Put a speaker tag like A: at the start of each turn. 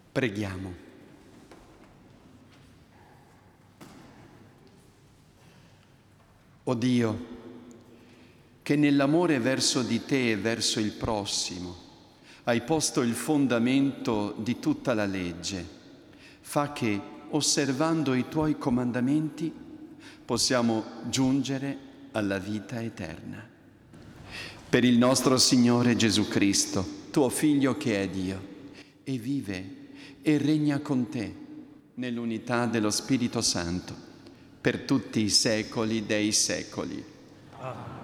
A: Preghiamo. O Dio, che nell'amore verso di te e verso il prossimo hai posto il fondamento di tutta la legge, fa che, osservando i tuoi comandamenti, possiamo giungere alla vita eterna. Per il nostro Signore Gesù Cristo, tuo Figlio che è Dio, e vive e regna con te nell'unità dello Spirito Santo, per tutti i secoli dei secoli.
B: Amen.